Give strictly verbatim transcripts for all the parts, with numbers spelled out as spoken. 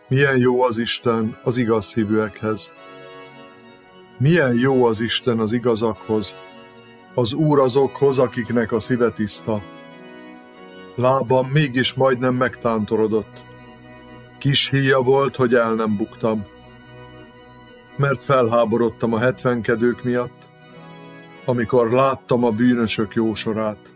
Milyen jó az Isten az igaz szívűekhez. Milyen jó az Isten az igazakhoz, az Úr azokhoz, akiknek a szíve tiszta. Lábam mégis majdnem megtántorodott. Kis híja volt, hogy el nem buktam. Mert felháborodtam a hetvenkedők miatt, amikor láttam a bűnösök jósorát.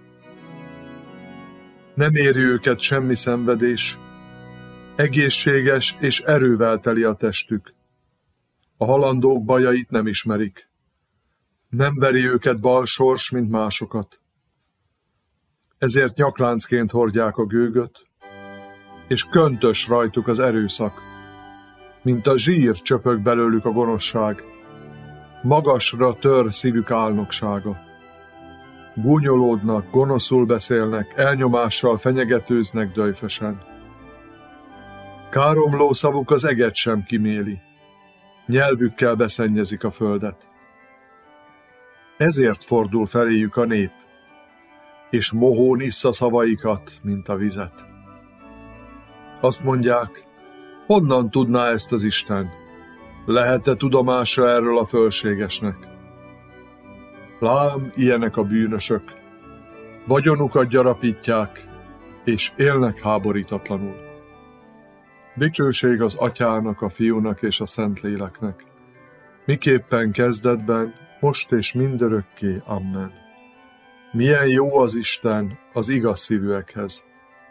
Nem éri őket semmi szenvedés, egészséges és erővel teli a testük. A halandók bajait nem ismerik. Nem veri őket bal sors, mint másokat. Ezért nyakláncként hordják a gőgöt, és köntös rajtuk az erőszak, mint a zsír csöpög belőlük a gonoszság. Magasra tör szívük álnoksága. Gúnyolódnak, gonoszul beszélnek, elnyomással fenyegetőznek döjfösen. Káromló szavuk az eget sem kiméli, nyelvükkel beszennyezik a földet. Ezért fordul feléjük a nép, és mohón issza szavaikat, mint a vizet. Azt mondják, honnan tudná ezt az Isten? Lehet-e tudomása erről a fölségesnek? Lám, ilyenek a bűnösök, vagyonukat gyarapítják, és élnek háborítatlanul. Dicsőség az Atyának, a Fiúnak és a Szentléleknek, miképpen kezdetben, most és mindörökké. Amen. Milyen jó az Isten az igaz szívűekhez.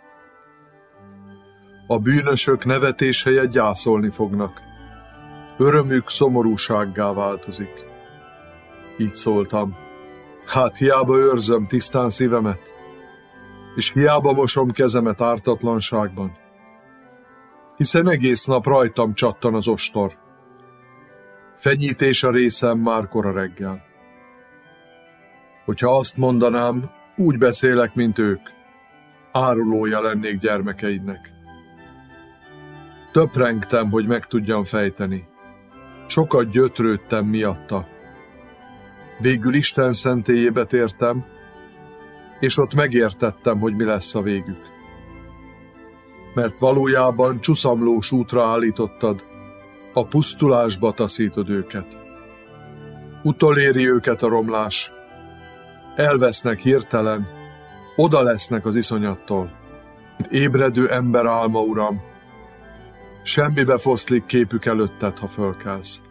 A bűnösök nevetés helyett gyászolni fognak, örömük szomorúsággá változik. Így szóltam, hát hiába őrzöm tisztán szívemet, és hiába mosom kezemet ártatlanságban, hiszen egész nap rajtam csattan az ostor. Fenyítés a részem már kora reggel. Hogyha azt mondanám, úgy beszélek, mint ők, árulója lennék gyermekeidnek. Töprengtem, hogy meg tudjam fejteni. Sokat gyötrődtem miatta. Végül Isten szentélyébe tértem, és ott megértettem, hogy mi lesz a végük. Mert valójában csuszamlós útra állítottad, a pusztulásba taszítod őket. Utoléri őket a romlás, elvesznek hirtelen, oda lesznek az iszonyattól, mint ébredő ember álma, Uram. Semmibe foszlik képük előtted, ha fölkelsz.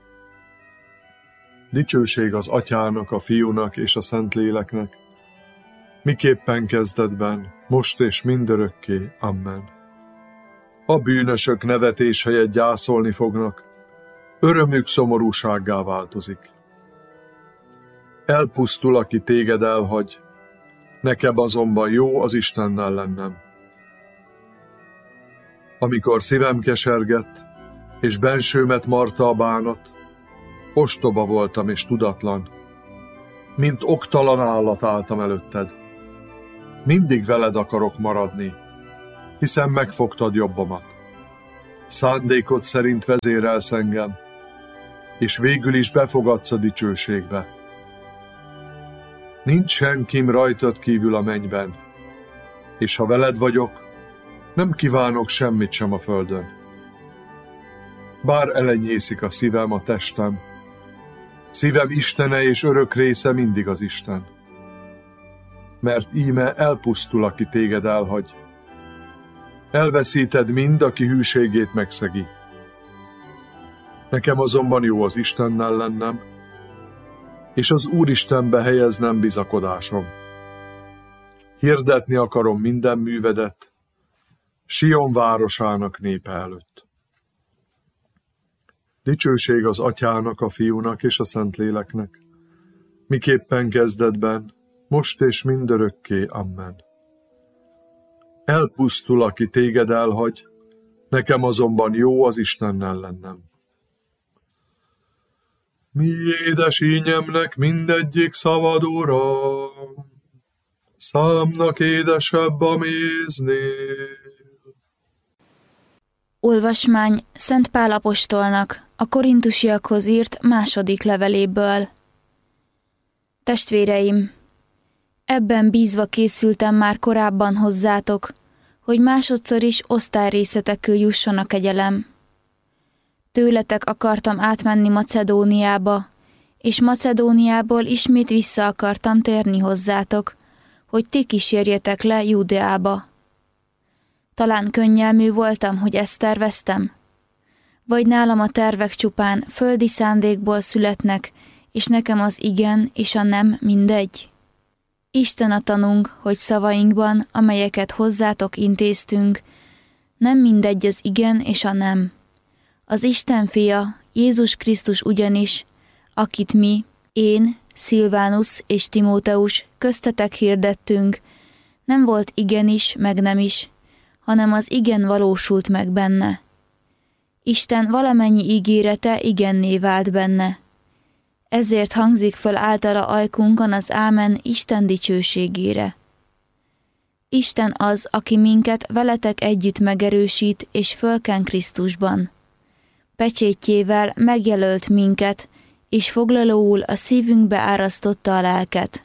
Dicsőség az Atyának, a Fiúnak és a Szentléleknek, miképpen kezdetben, most és mindörökké. Amen. A bűnösök nevetés helyett gyászolni fognak, örömük szomorúsággá változik. Elpusztul, aki téged elhagy, nekem azonban jó az Istennel lennem. Amikor szívem kesergett, és bensőmet marta a bánat, ostoba voltam és tudatlan, mint oktalan állat álltam előtted. Mindig veled akarok maradni, hiszen megfogtad jobbamat. Szándékod szerint vezérelsz engem, és végül is befogadsz a dicsőségbe. Nincs senkim rajtad kívül a mennyben, és ha veled vagyok, nem kívánok semmit sem a földön. Bár elenyészik a szívem, a testem, szívem Istene és örök része mindig az Isten. Mert íme elpusztul, aki téged elhagy. Elveszíted mind, aki hűségét megszegi. Nekem azonban jó az Istennel lennem, és az Úristenbe helyeznem bizakodásom. Hirdetni akarom minden művedet, Sion városának népe előtt. Dicsőség az Atyának, a Fiúnak és a Szentléleknek, miképpen kezdetben, most és mindörökké. Amen. Elpusztul, aki téged elhagy, nekem azonban jó az Istennel lennem. Mi édes ínyemnek mindegyik szavad, Uram, számnak édesebb a méznél. Olvasmány Szent Pál apostolnak a korintusiakhoz írt második leveléből. Testvéreim, ebben bízva készültem már korábban hozzátok, hogy másodszor is osztályrészetekül jusson a kegyelem. Tőletek akartam átmenni Macedóniába, és Macedóniából ismét vissza akartam térni hozzátok, hogy ti kísérjetek le Júdeába. Talán könnyelmű voltam, hogy ezt terveztem? Vagy nálam a tervek csupán földi szándékból születnek, és nekem az igen és a nem mindegy? Isten a tanunk, hogy szavainkban, amelyeket hozzátok intéztünk, nem mindegy az igen és a nem. Az Isten fia, Jézus Krisztus ugyanis, akit mi, én, Szilvánusz és Timóteus köztetek hirdettünk, nem volt igen is, meg nem is, hanem az igen valósult meg benne. Isten valamennyi ígérete igenné vált benne. Ezért hangzik föl általa ajkunkon az ámen Isten dicsőségére. Isten az, aki minket veletek együtt megerősít és fölken Krisztusban. Pecsétjével megjelölt minket, és foglalóul a szívünkbe árasztotta a lelket.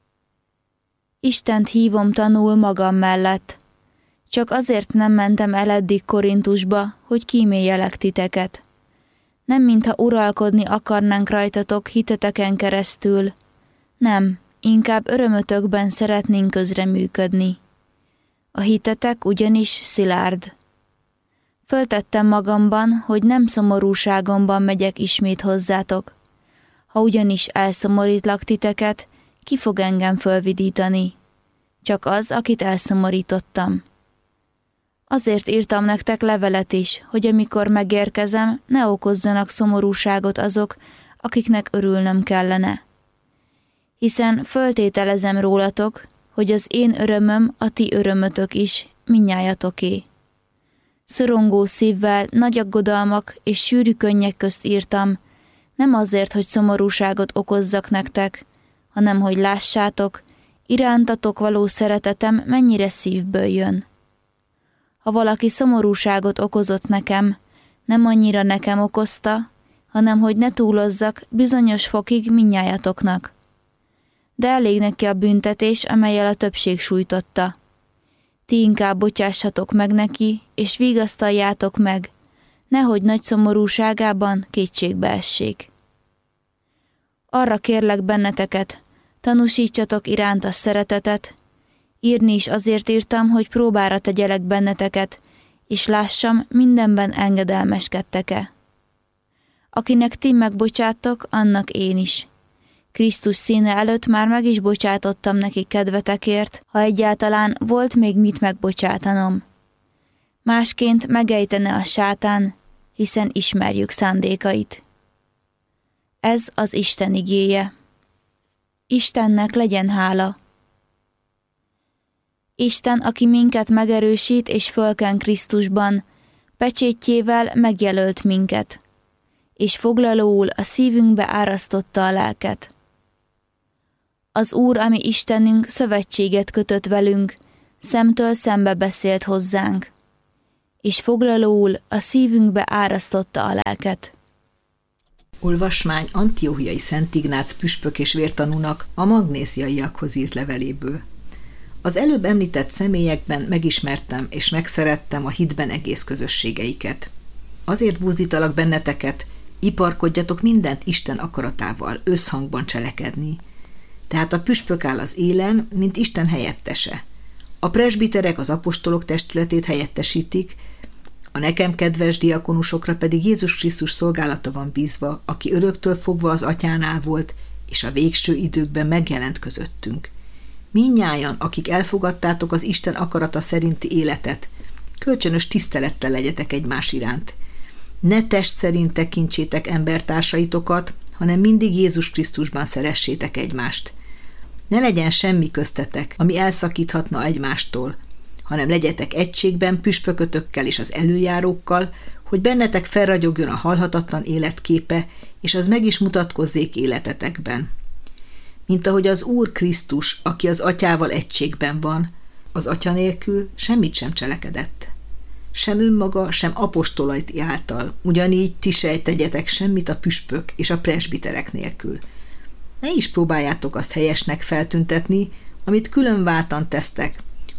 Istent hívom tanul magam mellett. Csak azért nem mentem el eddig Korintusba, hogy kíméljelek titeket. Nem mintha uralkodni akarnánk rajtatok hiteteken keresztül. Nem, inkább örömötökben szeretnénk közreműködni. A hitetek ugyanis szilárd. Föltettem magamban, hogy nem szomorúságomban megyek ismét hozzátok. Ha ugyanis elszomorítlak titeket, ki fog engem fölvidítani? Csak az, akit elszomorítottam. Azért írtam nektek levelet is, hogy amikor megérkezem, ne okozzanak szomorúságot azok, akiknek örülnöm kellene. Hiszen föltételezem rólatok, hogy az én örömöm a ti örömötök is, mindnyájatoké. Szorongó szívvel, nagy aggodalmak és sűrű könnyek közt írtam, nem azért, hogy szomorúságot okozzak nektek, hanem hogy lássátok, irántatok való szeretetem mennyire szívből jön. Ha valaki szomorúságot okozott nekem, nem annyira nekem okozta, hanem hogy ne túlozzak bizonyos fokig mindnyájatoknak. De elég neki a büntetés, amellyel a többség sújtotta. Ti inkább bocsássatok meg neki, és vigasztaljátok meg, nehogy nagy szomorúságában kétségbe essék. Arra kérlek benneteket, tanúsítsatok iránt a szeretetet. Írni is azért írtam, hogy próbára tegyelek benneteket, és lássam, mindenben engedelmeskedtek-e. Akinek ti megbocsáttok, annak én is. Krisztus színe előtt már meg is bocsátottam neki kedvetekért, ha egyáltalán volt még mit megbocsátanom. Másként megejtene a sátán, hiszen ismerjük szándékait. Ez az Isten igéje. Istennek legyen hála. Isten, aki minket megerősít és fölken Krisztusban, pecsétjével megjelölt minket, és foglalóul a szívünkbe árasztotta a lelket. Az Úr, ami Istenünk, szövetséget kötött velünk, szemtől szembe beszélt hozzánk, és foglalóul a szívünkbe árasztotta a lelket. Olvasmány Antiochiai Szent Ignác püspök és vértanúnak a magnéziaiakhoz írt leveléből. Az előbb említett személyekben megismertem és megszerettem a hitben egész közösségeiket. Azért buzdítalak benneteket, iparkodjatok mindent Isten akaratával, összhangban cselekedni. Tehát a püspök áll az élen, mint Isten helyettese. A presbiterek az apostolok testületét helyettesítik, a nekem kedves diakonusokra pedig Jézus Krisztus szolgálata van bízva, aki öröktől fogva az atyánál volt, és a végső időkben megjelent közöttünk. Mindnyájan, akik elfogadtátok az Isten akarata szerinti életet, kölcsönös tisztelettel legyetek egymás iránt. Ne test szerint tekintsétek embertársaitokat, hanem mindig Jézus Krisztusban szeressétek egymást. Ne legyen semmi köztetek, ami elszakíthatna egymástól, hanem legyetek egységben püspökötökkel és az előjárókkal, hogy bennetek felragyogjon a halhatatlan életképe, és az meg is mutatkozzék életetekben. Mint ahogy az Úr Krisztus, aki az atyával egységben van, az atya nélkül semmit sem cselekedett. Sem önmaga, sem apostolai által, ugyanígy ti se tegyetek semmit a püspök és a presbiterek nélkül. Ne is próbáljátok azt helyesnek feltüntetni, amit különváltan tesztek,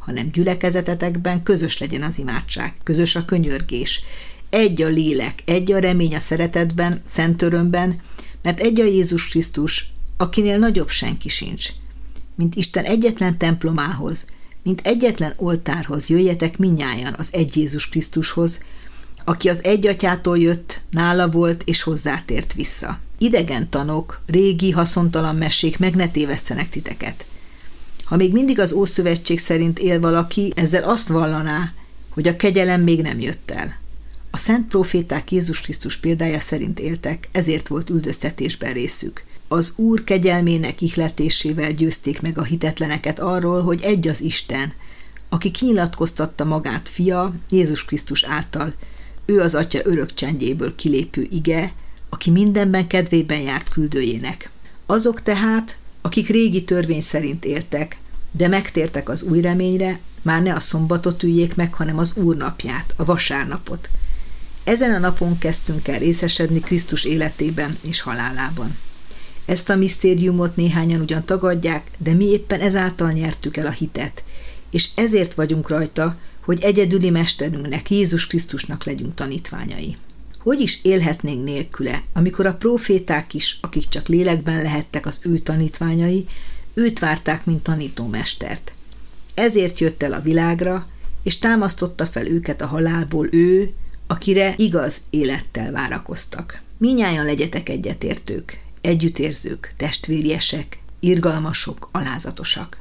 hanem gyülekezetetekben közös legyen az imádság, közös a könyörgés. Egy a lélek, egy a remény a szeretetben, szent örömben, mert egy a Jézus Krisztus, akinél nagyobb senki sincs. Mint Isten egyetlen templomához, mint egyetlen oltárhoz jöjjetek mindnyájan az egy Jézus Krisztushoz, aki az egy atyától jött, nála volt és hozzátért vissza. Idegen tanok, régi, haszontalan mesék meg ne tévesztenek titeket. Ha még mindig az Ószövetség szerint él valaki, ezzel azt vallaná, hogy a kegyelem még nem jött el. A szent próféták Jézus Krisztus példája szerint éltek, ezért volt üldöztetésben részük. Az Úr kegyelmének ihletésével győzték meg a hitetleneket arról, hogy egy az Isten, aki kinyilatkoztatta magát fia Jézus Krisztus által, ő az Atya örök csendjéből kilépő ige, aki mindenben kedvében járt küldőjének. Azok tehát, akik régi törvény szerint éltek, de megtértek az új reményre, már ne a szombatot üljék meg, hanem az Úr napját, a vasárnapot. Ezen a napon kezdtünk el részesedni Krisztus életében és halálában. Ezt a misztériumot néhányan ugyan tagadják, de mi éppen ezáltal nyertük el a hitet, és ezért vagyunk rajta, hogy egyedüli mesterünknek, Jézus Krisztusnak legyünk tanítványai. Hogy is élhetnénk nélküle, amikor a próféták is, akik csak lélekben lehettek az ő tanítványai, őt várták, mint tanítómestert. Ezért jött el a világra, és támasztotta fel őket a halálból ő, akire igaz élettel várakoztak. Mindnyájan legyetek egyetértők, együttérzők, testvériesek, irgalmasok, alázatosak.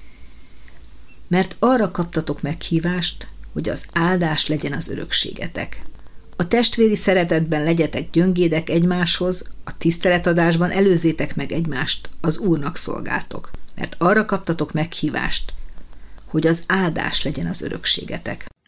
Mert arra kaptatok meghívást, hogy az áldás legyen az örökségetek. A testvéri szeretetben legyetek gyöngédek egymáshoz, a tiszteletadásban előzzétek meg egymást, az Úrnak szolgáltok. Mert arra kaptatok meghívást, hogy az áldás legyen az örökségetek.